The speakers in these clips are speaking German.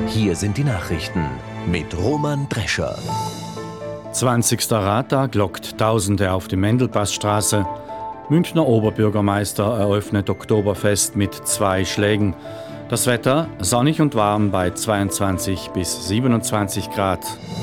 Hier sind die Nachrichten mit Roman Drescher. 20. Radtag lockt Tausende auf die Mendelpassstraße. Münchner Oberbürgermeister eröffnet Oktoberfest mit 2 Schlägen. Das Wetter sonnig und warm bei 22 bis 27 Grad.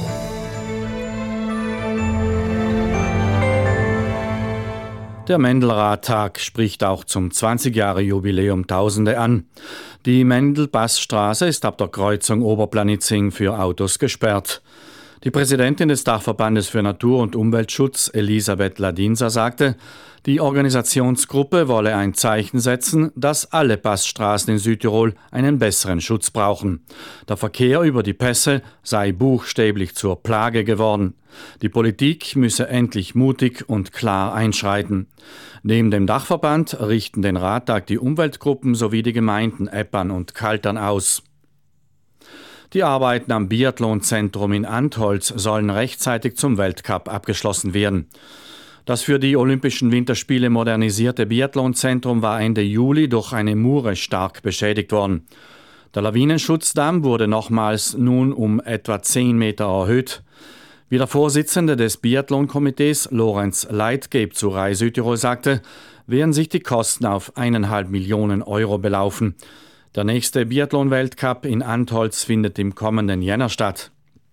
Der Mendelradtag spricht auch zum 20-Jahre-Jubiläum Tausende an. Die Mendelpassstraße ist ab der Kreuzung Oberplanitzing für Autos gesperrt. Die Präsidentin des Dachverbandes für Natur- und Umweltschutz, Elisabeth Ladinser, sagte, die Organisationsgruppe wolle ein Zeichen setzen, dass alle Passstraßen in Südtirol einen besseren Schutz brauchen. Der Verkehr über die Pässe sei buchstäblich zur Plage geworden. Die Politik müsse endlich mutig und klar einschreiten. Neben dem Dachverband richten den Radtag die Umweltgruppen sowie die Gemeinden Eppern und Kaltern aus. Die Arbeiten am Biathlonzentrum in Antholz sollen rechtzeitig zum Weltcup abgeschlossen werden. Das für die Olympischen Winterspiele modernisierte Biathlonzentrum war Ende Juli durch eine Mure stark beschädigt worden. Der Lawinenschutzdamm wurde nochmals nun um etwa 10 Meter erhöht. Wie der Vorsitzende des Biathlonkomitees, Lorenz Leitgeb, zu Rai Südtirol sagte, werden sich die Kosten auf 1,5 Millionen Euro belaufen. Der nächste Biathlon-Weltcup in Antholz findet im kommenden Jänner statt.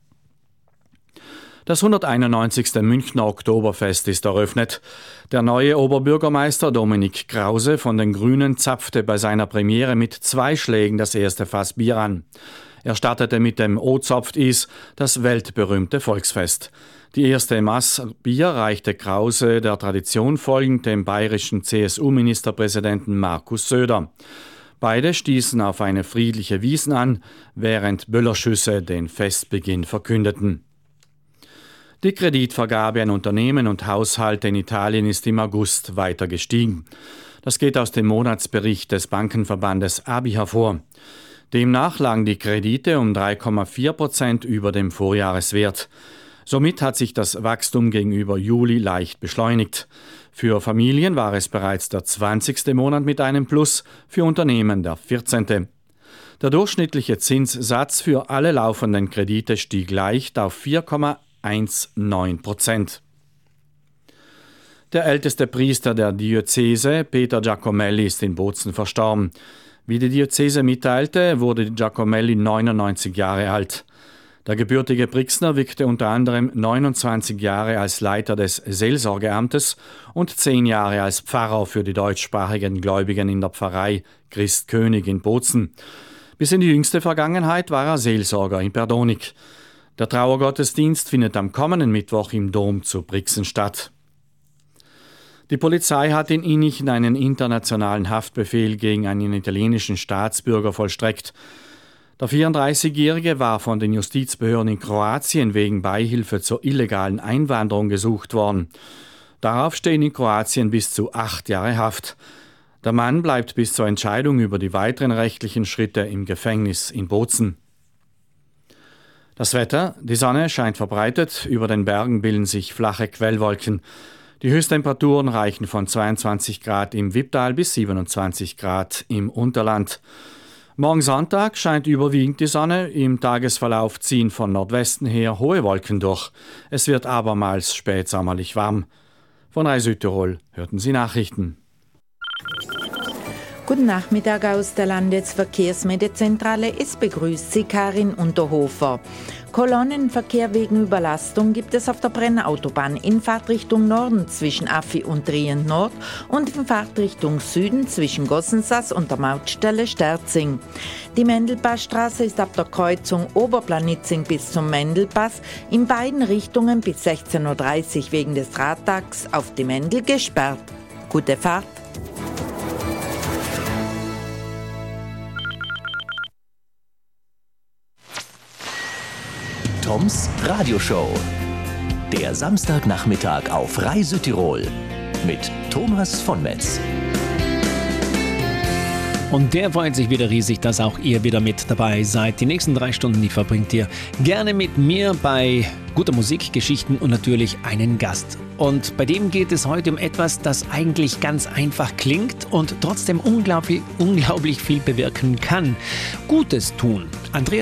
Das 191. Münchner Oktoberfest ist eröffnet. Der neue Oberbürgermeister Dominik Krause von den Grünen zapfte bei seiner Premiere mit 2 Schlägen das erste Fass Bier an. Er startete mit dem O-Zopft-Is, das weltberühmte Volksfest. Die erste Maß Bier reichte Krause der Tradition folgend dem bayerischen CSU-Ministerpräsidenten Markus Söder. Beide stießen auf eine friedliche Wiesn an, während Böllerschüsse den Festbeginn verkündeten. Die Kreditvergabe an Unternehmen und Haushalte in Italien ist im August weiter gestiegen. Das geht aus dem Monatsbericht des Bankenverbandes ABI hervor. Demnach lagen die Kredite um 3,4% über dem Vorjahreswert. Somit hat sich das Wachstum gegenüber Juli leicht beschleunigt. Für Familien war es bereits der 20. Monat mit einem Plus, für Unternehmen der 14. Der durchschnittliche Zinssatz für alle laufenden Kredite stieg leicht auf 4,19%. Der älteste Priester der Diözese, Peter Giacomelli, ist in Bozen verstorben. Wie die Diözese mitteilte, wurde Giacomelli 99 Jahre alt. Der gebürtige Brixner wirkte unter anderem 29 Jahre als Leiter des Seelsorgeamtes und 10 Jahre als Pfarrer für die deutschsprachigen Gläubigen in der Pfarrei Christkönig in Bozen. Bis in die jüngste Vergangenheit war er Seelsorger in Perdonik. Der Trauergottesdienst findet am kommenden Mittwoch im Dom zu Brixen statt. Die Polizei hat in Innichen einen internationalen Haftbefehl gegen einen italienischen Staatsbürger vollstreckt. Der 34-Jährige war von den Justizbehörden in Kroatien wegen Beihilfe zur illegalen Einwanderung gesucht worden. Darauf stehen in Kroatien bis zu 8 Jahre Haft. Der Mann bleibt bis zur Entscheidung über die weiteren rechtlichen Schritte im Gefängnis in Bozen. Das Wetter: Die Sonne scheint verbreitet, über den Bergen bilden sich flache Quellwolken. Die Höchsttemperaturen reichen von 22 Grad im Wipptal bis 27 Grad im Unterland. Morgen Sonntag scheint überwiegend die Sonne, im Tagesverlauf ziehen von Nordwesten her hohe Wolken durch. Es wird abermals spätsommerlich warm. Von Rai Südtirol hörten Sie Nachrichten. Guten Nachmittag aus der Landesverkehrsmedezentrale. Es begrüßt Sie Karin Unterhofer. Kolonnenverkehr wegen Überlastung gibt es auf der Brennautobahn in Fahrtrichtung Norden zwischen Affi und Trient Nord und in Fahrtrichtung Süden zwischen Gossensass und der Mautstelle Sterzing. Die Mendelpassstraße ist ab der Kreuzung Oberplanitzing bis zum Mendelpass in beiden Richtungen bis 16:30 Uhr wegen des Radtags auf die Mendel gesperrt. Gute Fahrt! Toms Radioshow. Der Samstagnachmittag auf Rai Südtirol mit Thomas von Metz. Und der freut sich wieder riesig, dass auch ihr wieder mit dabei seid. Die nächsten 3 Stunden, die verbringt ihr gerne mit mir bei guter Musik, Geschichten und natürlich einen Gast. Und bei dem geht es heute um etwas, das eigentlich ganz einfach klingt und trotzdem unglaublich viel bewirken kann. Gutes tun. Andreas